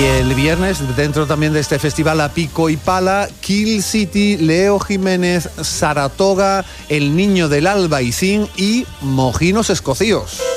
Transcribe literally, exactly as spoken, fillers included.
Y el viernes, dentro también de este festival a pico y pala, Kill City, Leo Jiménez, Saratoga, El Niño del Albaicín y Mojinos Escocíos.